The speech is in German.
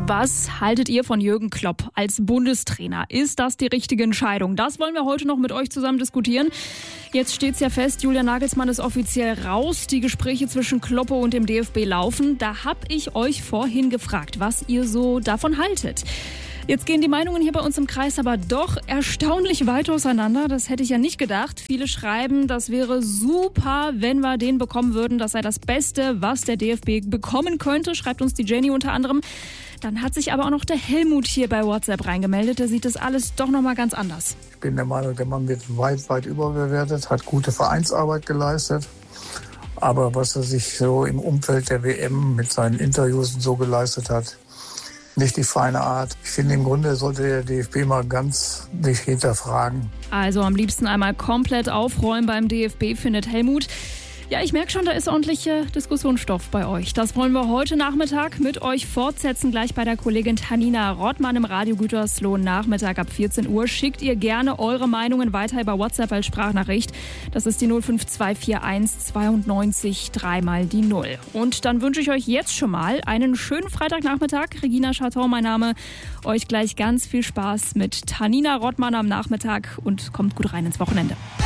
Was haltet ihr von Jürgen Klopp als Bundestrainer? Ist das die richtige Entscheidung? Das wollen wir heute noch mit euch zusammen diskutieren. Jetzt steht's ja fest, Julian Nagelsmann ist offiziell raus. Die Gespräche zwischen Kloppo und dem DFB laufen. Da habe ich euch vorhin gefragt, was ihr so davon haltet. Jetzt gehen die Meinungen hier bei uns im Kreis aber doch erstaunlich weit auseinander. Das hätte ich ja nicht gedacht. Viele schreiben, das wäre super, wenn wir den bekommen würden. Das sei das Beste, was der DFB bekommen könnte, schreibt uns die Jenny unter anderem. Dann hat sich aber auch noch der Helmut hier bei WhatsApp reingemeldet. Der sieht das alles doch nochmal ganz anders. Ich bin der Meinung, der Mann wird weit überbewertet, hat gute Vereinsarbeit geleistet. Aber was er sich so im Umfeld der WM mit seinen Interviews und so geleistet hat, nicht die feine Art. Ich finde, im Grunde sollte der DFB mal ganz sich hinterfragen. Also am liebsten einmal komplett aufräumen beim DFB, findet Helmut. Ja, ich merke schon, da ist ordentlicher Diskussionsstoff bei euch. Das wollen wir heute Nachmittag mit euch fortsetzen, gleich bei der Kollegin Tanina Rottmann im Radio Gütersloh Nachmittag ab 14 Uhr. Schickt ihr gerne eure Meinungen weiter über WhatsApp als Sprachnachricht. Das ist die 05241 92 3 mal die 0. Und dann wünsche ich euch jetzt schon mal einen schönen Freitagnachmittag. Regina Chaton, mein Name. Euch gleich ganz viel Spaß mit Tanina Rottmann am Nachmittag und kommt gut rein ins Wochenende.